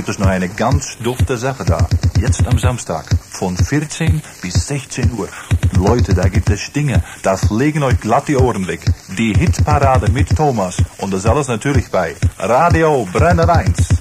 gibt es noch eine ganz dufte Sache da. Jetzt am Samstag von 14 bis 16 Uhr. Leute, da gibt es Dinge, das legen euch glatt die Ohren weg. Die Hitparade mit Thomas und das alles natürlich bei Radio Brenner 1.